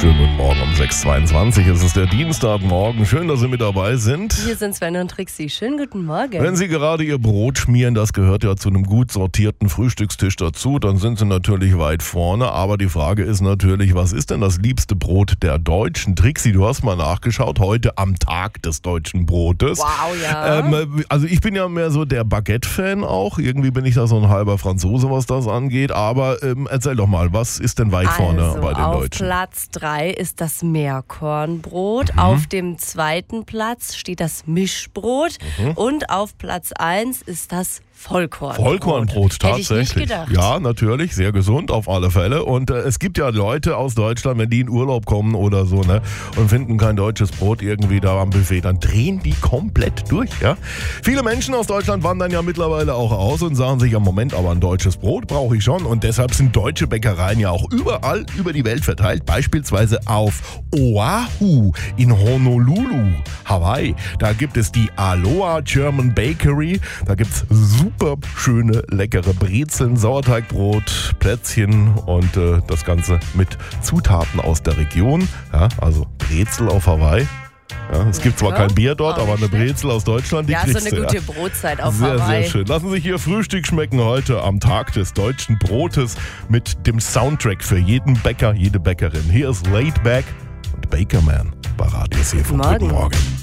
Schönen guten Morgen um 6.22 Uhr. Es ist der Dienstagmorgen. Schön, dass Sie mit dabei sind. Hier sind Sven und Trixi. Schönen guten Morgen. Wenn Sie gerade Ihr Brot schmieren, das gehört ja zu einem gut sortierten Frühstückstisch dazu, dann sind Sie natürlich weit vorne. Aber die Frage ist natürlich, was ist denn das liebste Brot der Deutschen? Trixi, du hast mal nachgeschaut, heute am Tag des deutschen Brotes. Wow, ja. Also ich bin ja mehr so der Baguette-Fan auch. Irgendwie bin ich da so ein halber Franzose, was das angeht. Aber erzähl doch mal, was ist denn weit vorne bei den auf Deutschen? Platz 3 ist das Meerkornbrot. Auf dem zweiten Platz steht das Mischbrot. Und auf Platz 1 ist das Vollkornbrot. Vollkornbrot, tatsächlich. Hätte ich nicht gedacht. Ja, natürlich, sehr gesund auf alle Fälle. Und es gibt ja Leute aus Deutschland, wenn die in Urlaub kommen oder so, ne, und finden kein deutsches Brot irgendwie da am Buffet, dann drehen die komplett durch, ja. Viele Menschen aus Deutschland wandern ja mittlerweile auch aus und sagen sich, ja Moment, aber ein deutsches Brot brauche ich schon. Und deshalb sind deutsche Bäckereien ja auch überall über die Welt verteilt. Beispielsweise auf Oahu in Honolulu, Hawaii. Da gibt es die Aloha German Bakery. Da gibt es super schöne, leckere Brezeln, Sauerteigbrot, Plätzchen und das Ganze mit Zutaten aus der Region. Ja, also Brezel auf Hawaii. Ja, es gibt zwar kein Bier dort, aber eine Brezel aus Deutschland, die kriegst du. Ja, so eine gute Brotzeit auf sehr, Hawaii. Sehr schön. Lassen Sie sich Ihr Frühstück schmecken heute am Tag des deutschen Brotes mit dem Soundtrack für jeden Bäcker, jede Bäckerin. Hier ist Laid Back und Bakerman bei Radio Seefunk. Guten Morgen.